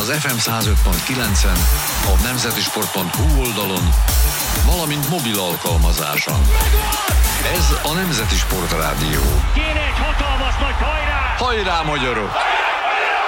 az FM 105.9-en, a nemzetisport.hu oldalon, valamint mobil alkalmazáson. Ez a Nemzeti Sport Rádió. Kéne egy hatalmas nagy hajrá! Hajrá, magyarok!